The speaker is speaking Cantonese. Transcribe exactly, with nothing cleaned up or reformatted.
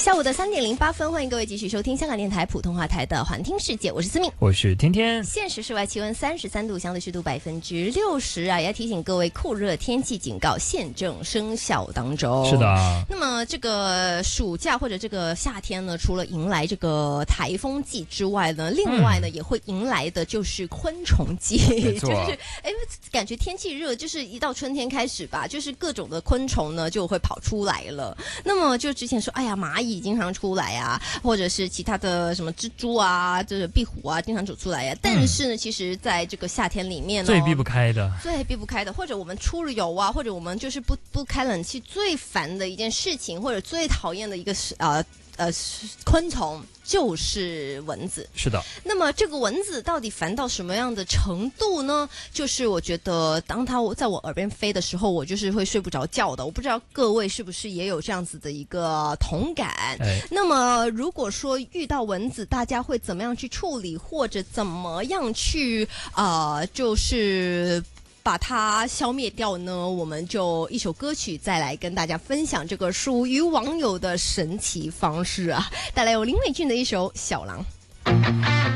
下午的三点零八分，欢迎各位继续收听香港电台普通话台的环听世界，我是思敏， 我是天天。 现时室外气温三十三度，相对湿度百分之六十啊，也要提醒各位酷热天气警告现正生效当中。 是的。 那么这个暑假或者这个夏天呢，除了迎来这个台风季之外呢，另外呢、嗯、也会迎来的就是昆虫季，就是哎，感觉天气热，就是一到春天开始吧，就是各种的昆虫呢就会跑出来了。那么就之前说，哎呀，蚂蚁经常出来啊，或者是其他的什么蜘蛛啊，就是壁虎啊，经常走出来呀、啊。但是呢，嗯、其实在这个夏天里面呢， 最避不开的， 最避不开的，或者我们出了游啊，或者我们就是不不开冷气，最烦的一件事情，或者最讨厌的一个呃呃昆虫就是蚊子。 是的。 那么这个蚊子到底烦到什么样的程度呢？就是我觉得当它在我耳边飞的时候，我就是会睡不着觉的。我不知道各位是不是也有这样子的一个同感。 哎、 那么如果说遇到蚊子，大家会怎么样去处理，或者怎么样去呃就是把它消灭掉呢？我们就一首歌曲再来跟大家分享这个属于网友的神奇方式啊！带来有林美俊的一首《小狼》。